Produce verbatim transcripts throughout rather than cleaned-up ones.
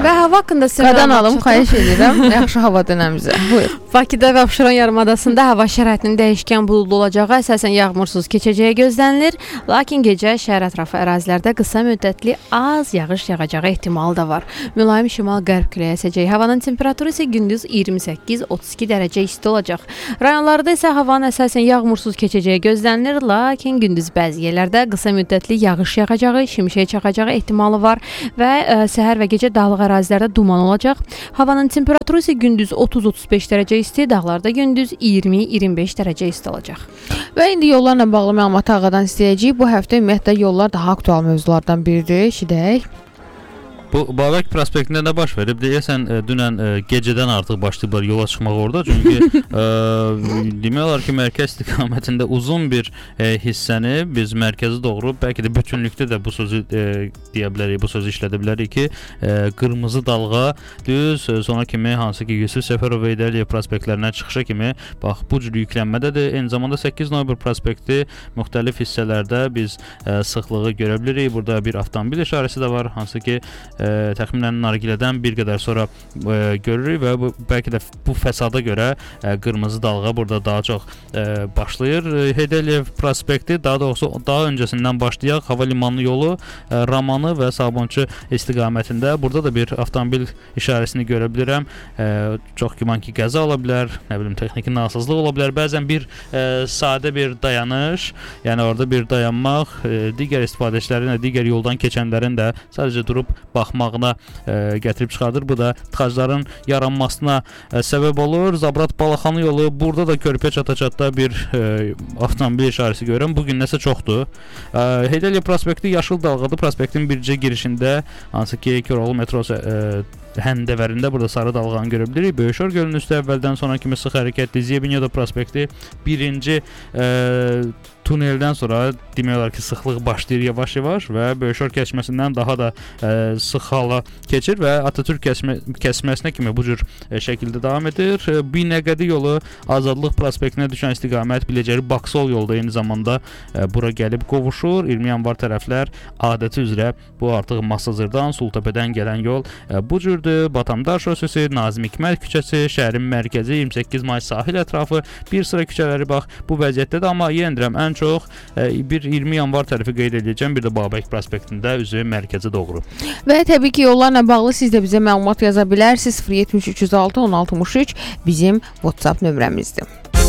Və hava haqqında sizə qadan alım, xahiş edirəm. Yaxşı hava dönəmizə. Buyur. Bakıda və Abşeron yarımadasında hava şəraitinin dəyişkən buludlu olacağı, əsasən yağmursuz keçəcəyi gözlənilir. Lakin gecə şəhər ətrafı ərazilərdə qısa müddətli az yağış yağacağı ehtimalı da var. Mülayim şimal-qərb küləyi əsəcək. Havanın temperaturu isə gündüz iyirmi səkkiz otuz iki dərəcə isti olacaq. Rayonlarda isə havanın əsasən yağmursuz keçəcəyi gözlənilir. Lakin gündüz bəzi yerlərdə qısa müddətli yağış yağacağı, şimşək çaxacağı ehtimalı var və ə, səhər və gecə dağlıq ərazilərdə duman olacaq. Havanın temperaturu isə gündüz otuz otuz beş dərəcə isti, dağlarda gündüz iyirmi iyirmi beş dərəcə isti olacaq. Və indi yollarla bağlı məlumatı Ağadan istəyəcəyik. Bu həftə ümumiyyətlə yollar daha aktual mövzulardan biridir. Eşidək. Bu Babək prospektində nə baş verib? Deyəsən e, dünən e, gecədən artıq başlayıblar yola çıxmaq orada. Çünki e, demək olar ki, mərkəz istiqamətində uzun bir e, hissəni biz mərkəzi doğru, bəlkə də bütünlükdə də bu sözü e, deyə bilərik, bu sözü işlədə bilərik ki, e, qırmızı dalğa düz e, sonra kimi hansı ki Yusif Səfərov və Heydər Əliyev prospektlərinə çıxışa kimi bax bu cür yüklənmədədir. Eyni zamanda səkkiz noyabr prospekti müxtəlif hissələrdə biz e, sıxlığı görə bilirik. Burada bir avtomobil işarəsi də var, hansı ki E, təxminən nargilədən bir qədər sonra e, görürük və bu, bəlkə də bu fəsada görə e, qırmızı dalğa burada daha çox e, başlayır. Heydər Əliyev prospekti daha doğrusu daha öncəsindən başlayaq. Hava limanı yolu e, Ramanı və Sabunçu istiqamətində burada da bir avtomobil işarəsini görə bilirəm. E, çox güman ki qəza ola bilər, nə bilim texniki nasazlıq ola bilər. Bəzən bir e, sadə bir dayanış, yəni orada bir dayanmaq e, digər istifadəçilərin, digər yoldan keçənlərin də sadəcə durub bax baxmağına e, gətirib çıxardır. Bu da tıxacların yaranmasına e, səbəb olur. Zabrat-Balaxanı yolu burada da körpüyə çata-çatda bir e, avtomobil işarəsi görürəm. Bugün nəsə çoxdur. E, Heydər Əliyev prospekti yaşıl dalğalı prospektin bircə girişində, hansı ki Köroğlu metrosu e, həndəvərində burada sarı dalğanı görə bilirik. Böyükşor gölünün üstü əvvəldən sonra kimi sıx hərəkətli. Ziyebinyoda prospekti birinci e, tuneldən sonra demək olar ki sıxlıq başlayır yavaş-yavaş və Böyükşor kəsməsindən daha da e, sıx hala keçir və Atatürk kəsmə, kəsməsinə kimi bu cür e, şəkildə davam edir. E, Binəqədi yolu Azadlıq prospektinə düşən istiqamət Biləcəri Baksol yolda eyni zamanda e, bura gəlib qovuşur. iyirmi yanvar tərəflər adəti üzrə bu artıq Masazırdan, Sultəpədən gələn yol e, bu cür Batamdar şosesi, Nazım Hikmət küçəsi, şəhərin mərkəzi, iyirmi səkkiz may sahil ətrafı, bir sıra küçələri bax bu vəziyyətdədir. Amma yenə deyirəm, ən çox e, bir iyirmi yanvar tərəfi qeyd edəcəm, bir də Babək prospektində üzü mərkəzə doğru. Və təbii ki, yollarla bağlı siz də bizə məlumat yaza bilərsiniz. sıfır yetmiş üç yüz altı on altmış üç bizim WhatsApp nömrəmizdir.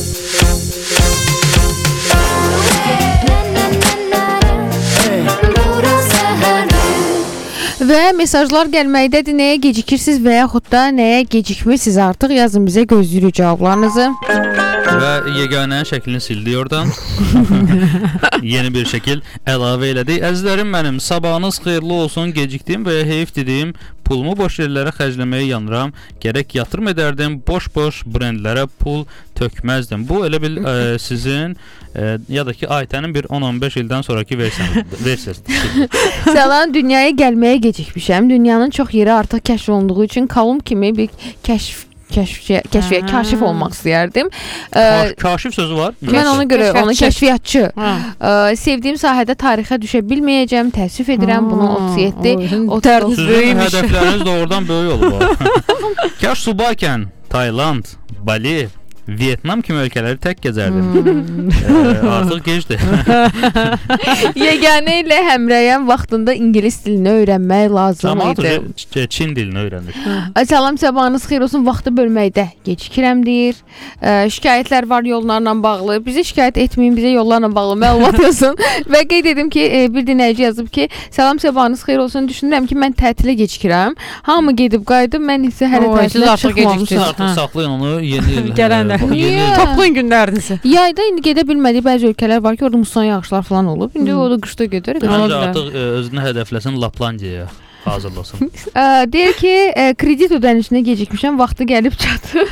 Və mesajlar gəlməkdədir. Nəyə gecikirsiniz və yaxud da nəyə gecikmirsiniz artıq yazın bizə, gözləyirik cavablarınızı. Və yeganənin şəklini sildik oradan. Yeni bir şəkil əlavə elədik. Əzizlərim mənim, sabahınız xeyirli olsun. Gecikdim və heyif dediyim pulumu boş yerlərə xərcləməyə yanıram. Gərək yatırım edərdim, boş-boş brendlərə pul tökməzdim. Bu elə bil ə, sizin ə, ya da ki Aytənin bir on on beş ildən sonraki versiyası. Salam, dünyaya gəlməyə gecikmişəm. Dünyanın çox yeri artıq kəşf olunduğu üçün Kalum kimi bir kəşf Kəşfiyə, kəşfiyə, kaşif olmaq istəyərdim. Ka kaşif sözü var. Mən ona görə onu kəşfiyyatçı. Ə, sevdiyim sahədə tarixə düşə bilməyəcəm. Təəssüf edirəm. Bunu otuz yeddi otuz Sizin hədəfləriniz doğrudan böyük olub. Kaş subaykən Tayland, Bali, Vietnam kimi ölkələri tək gəzərdim. Hmm. e, artıq gecdir. Yeganə ilə həmrəyəm vaxtında ingilis dilini öyrənmək lazım idi. Çin dilini öyrəndik. Salam, sabahınız xeyir olsun. Vaxtı bölməkdə gecikirəm deyir. E, şikayətlər var yollarla bağlı. Bizə şikayət etməyin, bizə yollarla bağlı məlumat yazın. Və qeyd edim ki, e, bir dinləyici yazıb ki, salam, sabahınız xeyir olsun. Düşünürəm ki, mən tətilə gecikirəm. Hamı gedib qayıdıb, mən isə hələ tətilə çıxmamışam. Artıq saxlayın onu yeni il. Gələn toplayın günlərinizi. Yayda indi gedə bilmədiyi bəzi ölkələr var ki, orada muson yağışlar falan olub. İndi hmm. o da qışda gedir. Məncə artıq e, özünü hədəfləsin Laplandiyaya hazırlasın. Deyir ki, e, kredit ödənişinə gecikmişəm, vaxtı gəlib çatıb.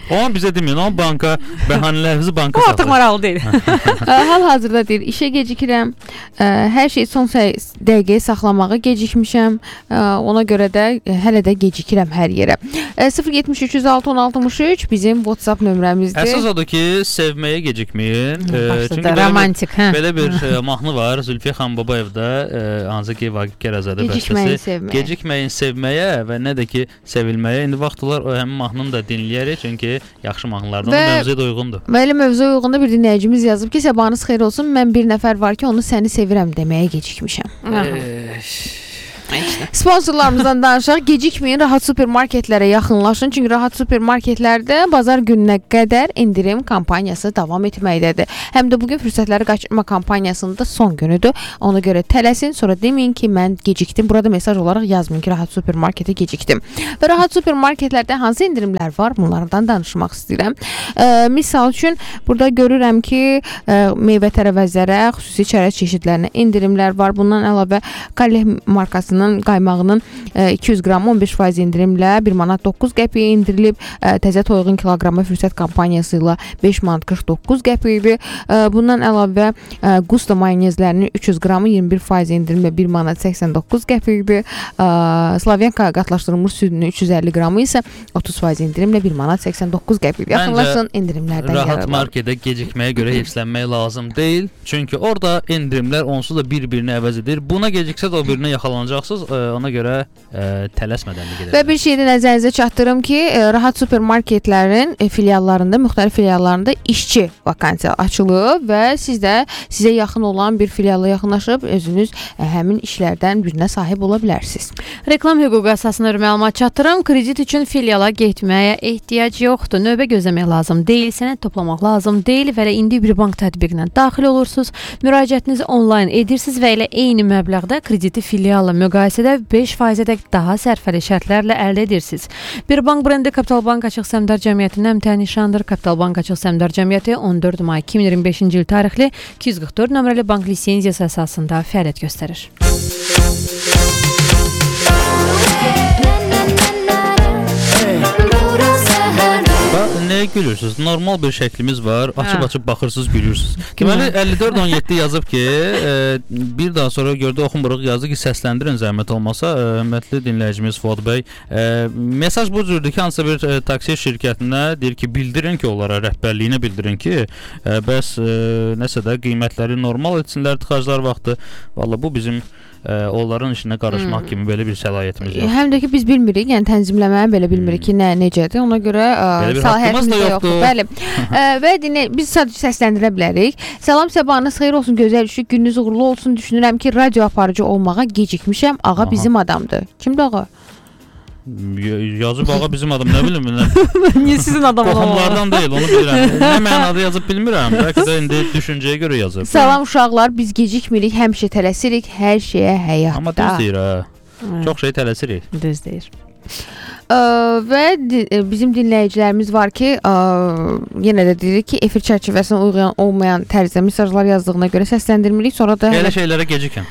Amma bizə deməyin, amma banka bəhanələrinizi banka O artıq maraqlı deyil. Hal-hazırda deyir, işə gecikirəm. Ə, Hər şey son səy- dəqiqəyə saxlamağa gecikmişəm. Ə, Ona görə də ə, hələ də gecikirəm hər yerə. Ə, sıfır yetmiş üç yüz altı on altmış üç bizim WhatsApp nömrəmizdir. Əsas odur ki, sevməyə gecikməyin. E, çünki Başladı belə romantik, hə. bir, belə bir e, mahnı var. Zülfiyə Xanbabəyevdə, e, hansı ki Vaqif Qərəzadə Gecikməyin bəstəsi. sevməyə. Gecikməyin sevməyə və nə də ki sevilməyə. İndi vaxt olar o həmin mahnını da dinləyərik, çünki yaxşı mahnılardan Və- mövzuya da uyğundur. Və elə mövzuya uyğun da bir dinləyicimiz yazıb ki, sabahınız xeyir olsun. Mən bir nəfər var ki, onu səni sevirəm deməyə gecikmişəm. Sponsorlarımızdan danışaq. Gecikməyin, rahat supermarketlərə yaxınlaşın. Çünki rahat supermarketlərdə bazar gününə qədər endirim kampaniyası davam etməkdədir. Həm də bugün fürsətləri qaçırma kampaniyasının da son günüdür. Ona görə tələsin, sonra deməyin ki, mən gecikdim. Burada mesaj olaraq yazmayın ki, rahat supermarketə gecikdim. Və rahat supermarketlərdə hansı endirimlər var? Bunlardan danışmaq istəyirəm. Ə, misal üçün, burada görürəm ki, ə, meyvə tərəvəzlərə, xüsusi çərəz çeşidlərinə endirimlər var. Bundan əlavə Kaleh markasının qaymağının ə, iki yüz qram on beş faiz endirimlə bir manat doqquz qəpiyə endirilib. Ə, Təzə toyuğun kiloqramı fürsət kampaniyası ilə beş manat qırx doqquz qəpikdir. Ə, Bundan əlavə ə, Gusto mayonezlərinin üç yüz qramı iyirmi bir faiz endirimlə bir manat səksən doqquz qəpikdir. Ə, Slavyanka qatlaşdırılmış südünün üç yüz əlli qramı isə otuz faiz endirimlə bir manat səksən doqquz qəpikdir. Yaxınlaşın endirimlərdən Rahat yararlanın. marketə gecikməyə görə heyfslənmək lazım deyil. Çünki orada endirimlər onsuz da bir-birini əvəz edir. Buna geciksə də o birinə yaxalanacaqsınız. Ə, Ona görə ə, tələsmədən də gedəcəksiniz. Və bir şeyi də nəzərinizə çatdırım ki, e, rahat supermarketlərin e, filiallarında, müxtəlif filiallarında işçi vakansiya açılıb və siz də sizə yaxın olan bir filiala yaxınlaşıb özünüz e, həmin işlərdən birinə sahib ola bilərsiniz. Reklam hüququ əsasında bir məlumat çatdırım. Kredit üçün filiala getməyə ehtiyac yoxdur. Növbə gözləmək lazım deyil, sənəd toplamaq lazım deyil və elə indi bir bank tətbiqinə daxil olursunuz. Müraciətinizi onlayn edirsiniz və elə eyni məbləğdə krediti filialla müqayisədə beş faizədək daha sərfəli şərtlərlə əldə edirsiniz. Bir bank brendi Kapital Bank Açıq Səhmdar Cəmiyyətinin əmtəh nişanıdır. Kapital Bank Açıq Səhmdar Cəmiyyəti on dörd may iki min iyirmi beşinci il tarixli iki yüz qırx dörd nömrəli bank lisenziyası əsasında fəaliyyət göstərir. Nəyə gülürsünüz? Normal bir şəklimiz var. Açıb-açıb baxırsınız, gülürsünüz. Deməli əlli dörd on yeddi yazıb ki, e, bir daha sonra gördü oxunmuruq yazdı ki, səsləndirin zəhmət olmasa. E, hörmətli dinləyicimiz Fuad bəy, e, mesaj bu cürdür ki, hansısa bir e, taksi şirkətinə deyir ki, bildirin ki, onlara rəhbərliyinə bildirin ki, e, bəs e, nəsə də qiymətləri normal etsinlər tıxaclar vaxtı. Valla bu bizim Ə, onların işinə qarışmaq hmm. kimi belə bir səlahiyyətimiz yoxdur. Həm də ki biz bilmirik, yəni tənzimləməyi belə bilmirik hmm. ki, nə necədir. Ona görə ə, səlahiyyətimiz də yoxdur. Bəli. ə, və dinlə biz sadəcə səsləndirə bilərik. Salam, sabahınız xeyir olsun, gözəl işi, gününüz uğurlu olsun. Düşünürəm ki, radio aparıcı olmağa gecikmişəm. Ağa Aha. bizim adamdır. Kimdir ağa? Yazıb ağa bizim adam, nə bilim mən. Niyə sizin adamınız? Qohumlardan deyil, onu bilirəm. Nə mənada yazıb bilmirəm. Bəlkə də indi düşüncəyə görə yazıb. Salam uşaqlar, biz gecikmirik, həmişə tələsirik hər şeyə həyatda. Amma düz deyir ha. Çox şey tələsirik. Düz deyir. Ə, və di- bizim dinləyicilərimiz var ki, ə, yenə də deyirik ki, efir çərçivəsinə uyğun olmayan tərzdə mesajlar yazdığına görə səsləndirmirik. Sonra da Elə şeylərə gecikən.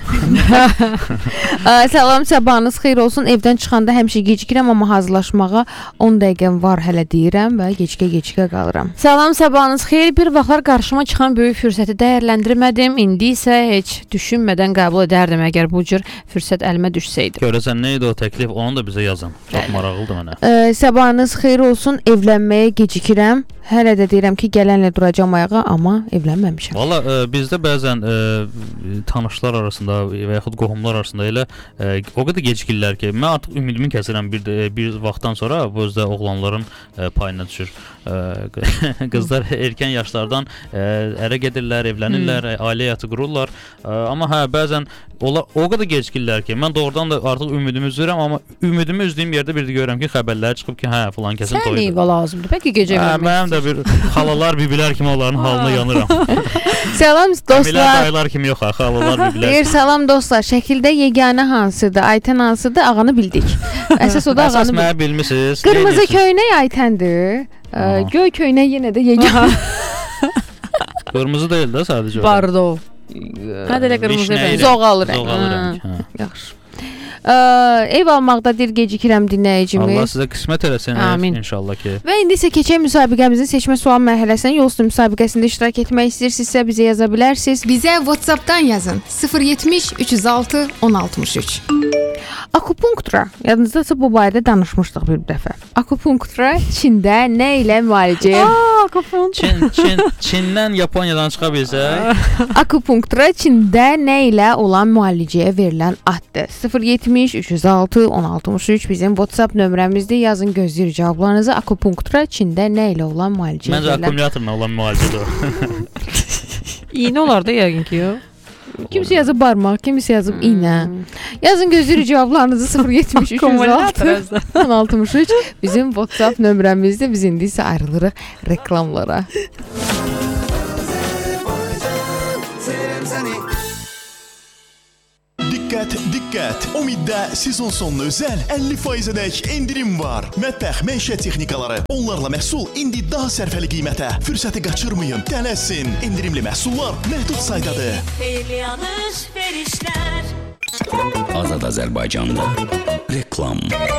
Ə, salam, sabahınız xeyir olsun. Evdən çıxanda həmişə gecikirəm, amma hazırlaşmağa on dəqiqəm var hələ deyirəm və gecikə-gecikə qalıram. Salam, sabahınız xeyir. Bir vaxtlar qarşıma çıxan böyük fürsəti dəyərləndirmədim. İndi isə heç düşünmədən qəbul edərdim əgər bu cür fürsət əlimə düşsəydi. Görəsən nə idi o təklif? Onu da bizə yazın. Çox maraqlıdır mənə. Ə, sabahınız xeyir olsun. Evlənməyə gecikirəm. Hələ də deyirəm ki, gələnlə duracam ayağa, amma evlənməmişəm. Valla e, bizdə bəzən e, tanışlar arasında və yaxud qohumlar arasında elə e, o qədər gecikirlər ki, mən artıq ümidimi kəsirəm bir də, bir vaxtdan sonra bu özdə oğlanların e, payına düşür. E, qızlar erkən yaşlardan e, ərə gedirlər, evlənirlər, hmm. ailə həyatı qururlar. E, amma hə bəzən onlar o qədər gecikirlər ki, mən doğrudan da artıq ümidimi üzürəm, amma ümidimi üzdüyüm yerdə bir də görürəm ki, xəbərlər çıxıb ki, hə filan kəsin toyudur. Sən eyvə lazımdır. Bəlkə gecə vermək. Mənim də bir xalalar bibilər kimi onların halına yanıram. Salam dostlar. Əmilər dayılar kimi yox, xalalar bibilər. Deyir salam dostlar. Şəkildə yeganə hansıdır? Aytən hansıdır? Ağanı bildik. Əsas o da ağanı. Əsas mənə bilmisiniz. Qırmızı köynək Aytəndir. Ə, göy köynək yenə də yeganə. Qırmızı deyil də sadəcə. Bardo. Hə də elə qırmızı rəng. Zoğalı rəng. Zoğalı rəng. Yaxşı. Ə, ev almaqdadır gecikirəm dinləyicimiz. Allah sizə qismət eləsin Amin. inşallah ki. Və indi isə keçək müsabiqəmizin seçmə sual mərhələsinə. Yol üstü müsabiqəsində iştirak etmək istəyirsinizsə bizə yaza bilərsiniz. Bizə WhatsApp-dan yazın. sıfır yetmiş üç yüz altı on altmış üç. Akupunktura. Yadınızdasa bu barədə danışmışdıq bir dəfə. Akupunktura Çində nə ilə müalicəyə? Çin, Çin, Çindən Yaponiyadan çıxa bilsə, Akupunktura Çində nə ilə olan müalicəyə verilən addır. sıfır yetmiş üç yüz altı on altmış üç bizim WhatsApp nömrəmizdir. Yazın, gözləyirik cavablarınızı. Akupunktura Çində nə ilə olan müalicəyə məncə verilən. akkumulyatorla olan müalicədir o. İğnə olar da yəqin ki, yox. Kimisi yazıb barmaq, kimisi yazıb iynə. Yazın, gözləyirik cavablarınızı sıfır yetmiş üç yüz altı on altmış üç bizim WhatsApp nömrəmizdir. Biz indi isə ayrılırıq reklamlara. Dikkat dikkat! Omid'də sezon sonuna özel əlli faizədək endirim var. Mətbəx, məişət texnikaları, onlarla məhsul indi daha sərfəli qiymətə. Fürsəti qaçırmayın, tələsin. Endirimli məhsullar məhdud saydadır. Xeyli alış-verişlər. Azad Azərbaycanda reklam.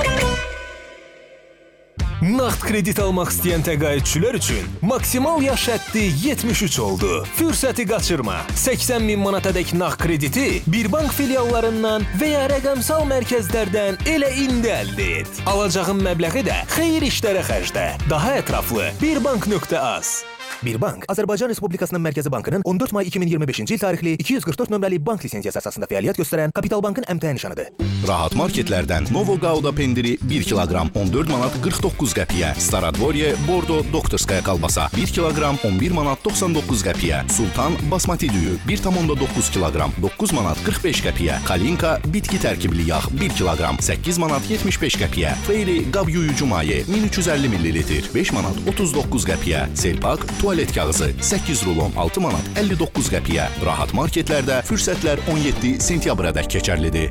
Nağd kredit almaq istəyən təqaüdçülər üçün maksimal yaş həddi yetmiş üç oldu. Fürsəti qaçırma. səksən min manatadək nağd krediti bir bank filiallarından və ya rəqəmsal mərkəzlərdən elə indi əldə et. Alacağın məbləği də xeyir işlərə xərclə. Daha ətraflı bir bank nöqtə az. Bir bank, Azərbaycan Respublikasının Mərkəzi Bankının on dörd may iki min iyirmi beşinci il tarixli iki yüz qırx dörd nömrəli bank lisenziyası əsasında fəaliyyət göstərən Kapital Bankın əmtəə nişanıdır. Rahat marketlərdən Novo Gouda pendiri bir kiloqram on dörd manat qırx doqquz qəpiyə, Staradvorye Bordo Doktorskaya kalbasa bir kiloqram on bir manat doxsan doqquz qəpiyə, Sultan Basmati düyü bir tam onda doqquz kiloqram doqquz manat qırx beş qəpiyə, Kalinka bitki tərkibli yağ bir kiloqram səkkiz manat yetmiş beş qəpiyə, Fairy qab yuyucu maye min üç yüz əlli millilitr beş manat otuz doqquz qəpiyə, Selpak tualet kağızı səkkiz rulon altı manat əlli doqquz qəpiyə. Rahat marketlərdə fürsətlər on yeddi sentyabradək keçərlidir.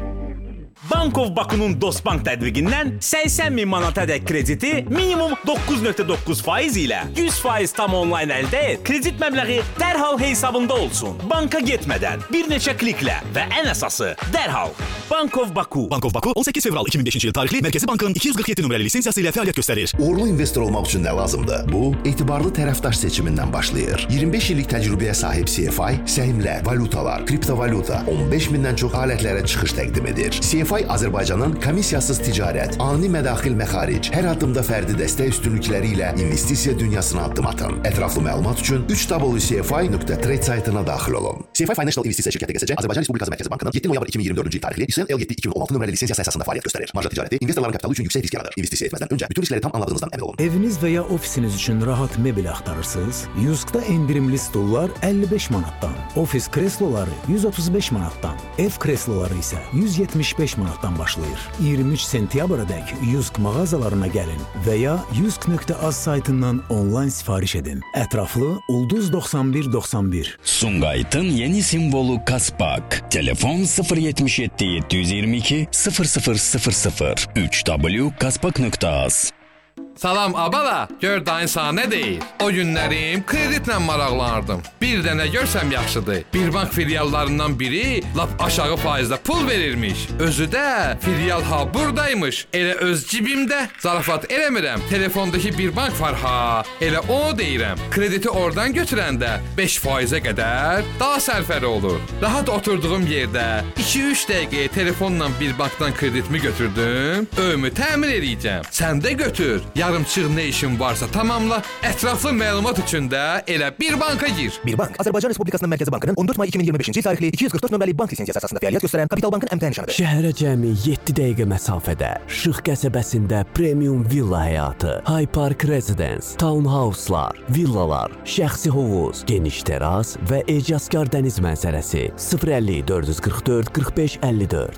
Bankov Baku'nun Dostbank tədbiqindən səksən min manatadək krediti minimum doqquz nöqtə doqquz faiz ilə yüz faiz tam onlayn əldə et. Kredit məbləği dərhal hesabında olsun. Banka getmədən bir neçə kliklə və ən əsası dərhal. Bankov Baku. Bankov Baku on səkkiz fevral iki min beşinci il tarixli Mərkəzi Bankın iki yüz qırx yeddi nömrəli lisensiyası ilə fəaliyyət göstərir. Uğurlu investor olmaq üçün nə lazımdır? Bu, etibarlı tərəfdaş seçimindən başlayır. iyirmi beş illik təcrübəyə sahib C F I, səhmlər, valutalar, kriptovalyuta, on beş mindən çox alətlərə çıxış təqdim edir. C F I Azərbaycanın komissiyasız ticarət, ani mədaxil məxaric, hər addımda fərdi dəstək üstünlükləri ilə investisiya dünyasına addım atın. Ətraflı məlumat üçün üç w c f i nöqtə trade saytına daxil olun. C F I Financial İnvestisiya şirkəti G S C Azərbaycan Respublikası Mərkəzi Bankının yeddi noyabr iki min iyirmi dördüncü il tarixli İSN L yeddi iki min on altı nömrəli lisensiyası əsasında fəaliyyət göstərir. Marja ticarəti investorların kapitalı üçün yüksək risk yaradır. İnvestisiya etməzdən öncə bütün riskləri tam anladığınızdan əmin olun. Eviniz və ya ofisiniz üçün rahat mebel axtarırsınız? Yuskda endirimli stullar əlli beş manatdan, ofis kresloları yüz otuz beş manatdan, ev kresloları isə yüz yetmiş beş manatdan başlayır. iyirmi üç sentyabradək Yusk mağazalarına gəlin və ya yusk nöqtə az saytından onlayn sifariş edin. Ətraflı Ulduz doxsan bir doxsan bir. Sumqayıtın yeni simvolu Kaspak. Telefon sıfır yetmiş yeddi yeddi yüz iyirmi iki sıfır sıfır sıfır sıfır üç w kaspak nöqtə az. Salam abala, gör dayın sana nə deyir? O günlərim kreditlə maraqlanırdım. Bir dənə görsəm yaxşıdır. Bir bank filiallarından biri lap aşağı faizlə pul verirmiş. Özü də filial ha buradaymış. Elə öz cibimdə. Zarafat eləmirəm. Telefondakı bir bank var ha. Elə onu deyirəm. Krediti oradan götürəndə beş faizə qədər daha sərfəli olur. Rahat oturduğum yerdə iki üç dəqiqəyə telefonla bir bankdan kreditimi götürdüm. Öyümü təmin edəcəm. Sən də götür. Yarımçıq nə işin varsa tamamla, ətraflı məlumat üçün də elə bir banka gir. Bir bank, Azərbaycan Respublikasının Mərkəzi Bankının on dörd may iki min iyirmi beşinci il tarixli iki yüz qırx dörd nömrəli bank lisensiyası əsasında fəaliyyət göstərən Kapital Bankın əmtəə nişanıdır. Şəhərə cəmi yeddi dəqiqə məsafədə Şıx qəsəbəsində premium villa həyatı, High Park Residence, townhouse'lar, villalar, şəxsi hovuz, geniş teras və ecazkar dəniz mənzərəsi. sıfır əlli dörd yüz qırx dörd qırx beş əlli dörd.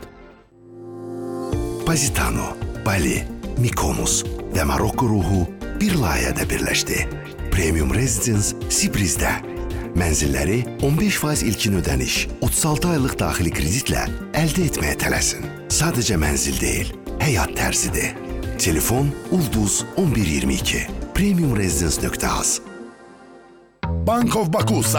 Positano, Bali, Mykonos və Marokko ruhu bir layihədə birləşdi. Premium Residence Sibrizdə. Mənzilləri on beş faiz ilkin ödəniş, otuz altı aylıq daxili kreditlə əldə etməyə tələsin. Sadəcə mənzil deyil, həyat tərzidir. Telefon Ulduz on bir iyirmi iki. premium residence nöqtə az. Bankov Baku